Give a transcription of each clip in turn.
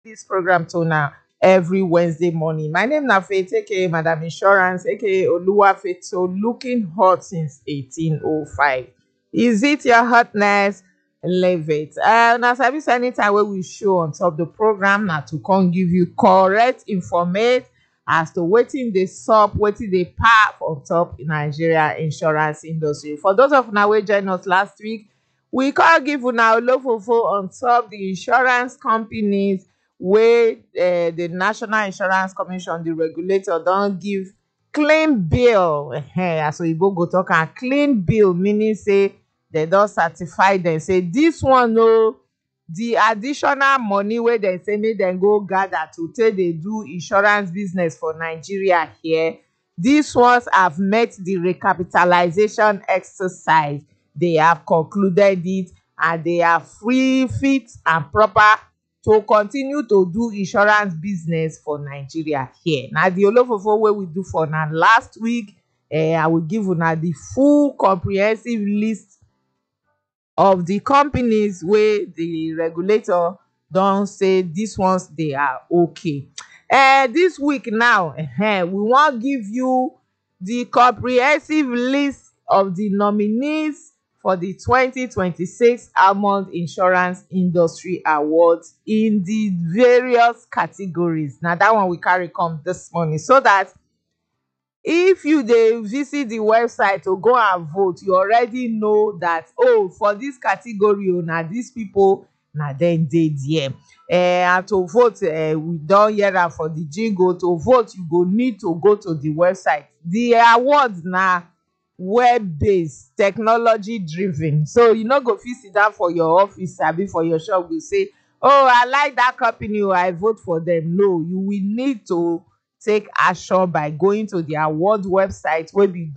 This program to now every Wednesday morning. My name na Faith, aka Madam Insurance, aka Oluwafeto, so looking hot since 1805. Is it your hotness? Leave it. Na service anytime wey we show on top the program na to come give you correct informate as to wetin dey sup, wetin dey pap on top Nigeria insurance industry. For those of una wey join us last week, we come give una olofofo on top the insurance companies wey the National Insurance Commission, the regulator, don give clean bill. As oyibo go talk am, clean bill meaning say dem don certify dem say this one o, the additional money wey dem say make dem go gather to take dey do insurance business for Nigeria here, these ones have met the recapitalization exercise. They have concluded it and they are free, fit and proper to continue to do insurance business for Nigeria here. Na the olofofo wey we do for na last week, I will give una the full comprehensive list of the companies wey the regulator don say these ones they are okay. This week now, we wan give you the comprehensive list of the nominees for the 2026 Almond Insurance Industry Awards in the various categories. Now that one we carry come this morning, so that if you dey visit the website to go and vote, you already know that, oh, for this category, oh, na these people na dem dey there. And to vote, we don hear am for the jingle. To vote, you go need to go to the website. The awards na web-based, technology driven, so you no go fit sit down for your office abi for your shop go say, oh, I like that company, oh, I vote for them. No, you will need to take action by going to the award website, wey be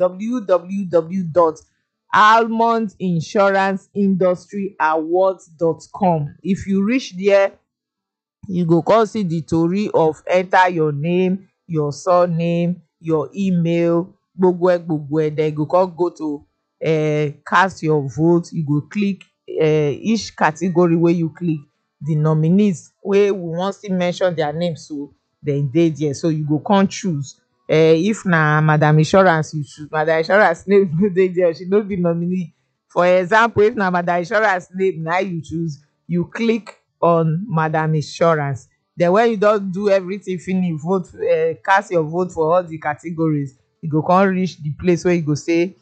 www.almondinsuranceindustry.awards.com. If you reach there, you go come see the tori of enter your name, your surname, your email, gbogbo. Then you go come go to cast your vote. You go click each category wey you click, the nominees wey we wan still mention their names, so dem dey there. So you go come choose. If na Madam Insurance, you choose Madam Insurance name no dey there, she no be nominee. For example, if na Madam Insurance name na you choose, you click on Madam Insurance. Then when you don do everything finish, vote, cast your vote for all the categories, you go come reach the place where you go say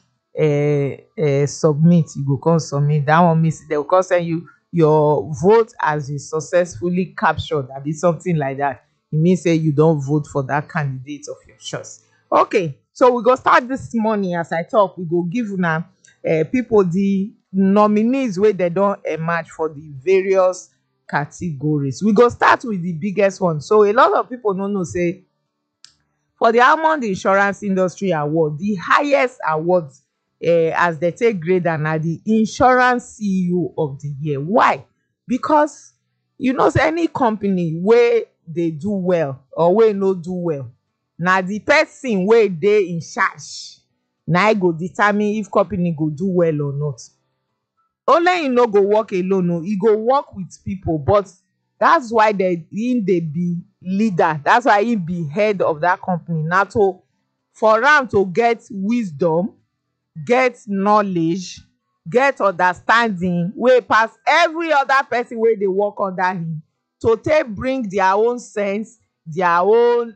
submit. You go come submit. That one means they will come send you your vote as been successfully captured, abi something like that. It means say you don vote for that candidate of your choice. Okay, so we go start this morning. As I talk, we go give una people the nominees wey dem don emerge for the various categories. We go start with the biggest one. So a lot of people no know say for the Almond Insurance Industry Award, the highest awards, as they take grade, and na the Insurance CEO of the Year. Why? Because you know say any company wey dey do well or wey no do well, na the person wey dey in charge na im go determine if company go do well or not. Only him no go work alone, no, he go work with people, but that's why him dey be leader. That's why he be head of that company. Na to for am to get wisdom, get knowledge, get understanding wey pass every other person wey dey work under him, to take bring their own sense, their own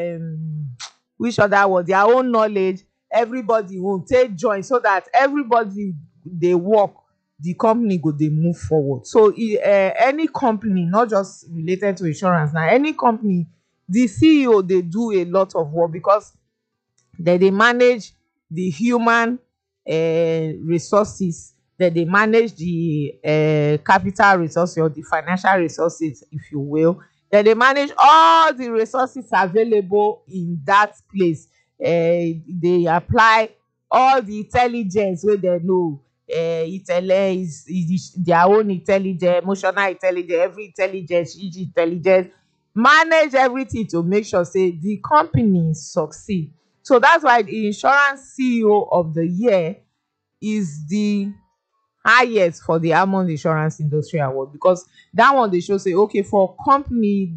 which other word, their own knowledge, everybody will take join, so that everybody dey work, the company go dey move forward. So any company, not just related to insurance, na any company, the CEO dey do a lot of work, because dem dey manage the human resources, dem dey manage the capital resources or the financial resources, if you will. Dem dey manage all the resources available in that place. They apply all the intelligence wey dem know. Is their own intelligence, emotional intelligence, every intelligence, each intelligence, manage everything to make sure say the company succeed. So that's why the Insurance CEO of the Year is the highest for the Almond Insurance Industry Award, because that one dey show say okay, for company